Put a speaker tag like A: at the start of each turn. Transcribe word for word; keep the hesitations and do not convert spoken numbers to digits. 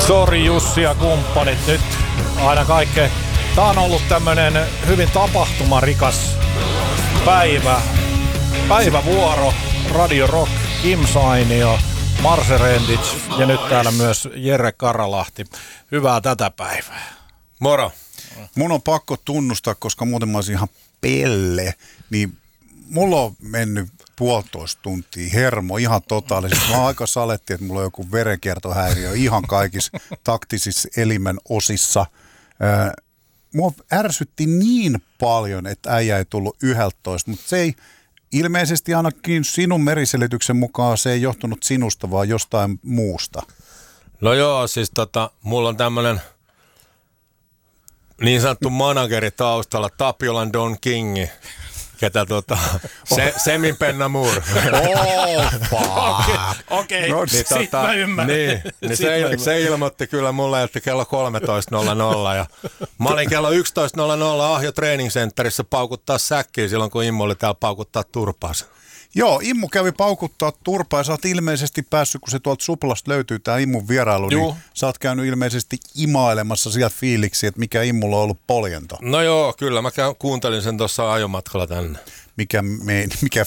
A: Sori Jussi ja kumppanit, nyt aina kaikkea. Tää on ollut tämmönen hyvin tapahtumarikas päivä. Päivävuoro, Radio Rock, Kim Sainio, Marse Rendic ja nyt täällä myös Jere Karalahti. Hyvää tätä päivää.
B: Moro.
C: Mun on pakko tunnustaa, koska muuten mä olisin ihan pelle, niin mulla on mennyt puolitoista tuntia hermo ihan totaalisesti. Mä oon aika saletti, että mulla on joku verenkiertohäiriö ihan kaikissa taktisissa elimen osissa. Äh, mua ärsytti niin paljon, että äijä ei tullut yhdeltätoista, mutta se ei ilmeisesti ainakin sinun meriselityksen mukaan se ei johtunut sinusta, vaan jostain muusta.
B: No joo, siis tota, mulla on tämmönen niin sanottu manageri taustalla, Tapiolan Don Kingi, ketä tota, se, Semin Penna Moore.
A: Okei, okay,
B: niin,
A: sit
B: tota,
A: mä ymmärrän.
B: Niin, niin se, il, se ilmoitti kyllä mulle, että kello kolmetoista nolla nolla ja mä olin kello yksitoista nolla nolla Ahjo Training Centerissä paukuttaa säkkiä silloin, kun Immo oli täällä paukuttaa turpaansa.
C: Joo, Immu kävi paukuttaa turpaa ja sä oot ilmeisesti päässyt, kun se tuolta Suplasta löytyy tää Immun vierailu, Juh. niin sä oot käynyt ilmeisesti imailemassa sieltä fiiliksi, että mikä Immulla on ollut poljento.
B: No joo, kyllä. Mä käyn, kuuntelin sen tuossa ajomatkalla tänne.
C: Mikä, me, mikä